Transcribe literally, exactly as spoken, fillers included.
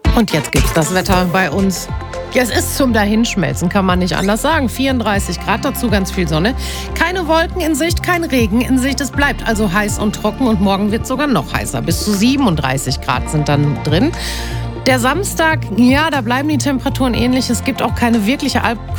Und jetzt gibt's das Wetter bei uns. Ja, es ist zum Dahinschmelzen, kann man nicht anders sagen. vierunddreißig Grad, dazu ganz viel Sonne. Keine Wolken in Sicht, kein Regen in Sicht. Es bleibt also heiß und trocken und morgen wird es sogar noch heißer. Bis zu siebenunddreißig Grad sind dann drin. Der Samstag, ja, da bleiben die Temperaturen ähnlich. Es gibt auch keine wirkliche